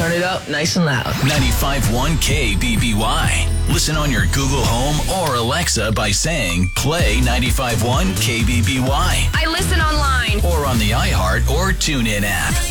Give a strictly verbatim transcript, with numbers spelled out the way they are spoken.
turn it up nice and loud. ninety-five point one K B B Y. Listen on your Google Home or Alexa by saying, play ninety-five point one K B B Y. I listen online. Or on the iHeart or TuneIn app.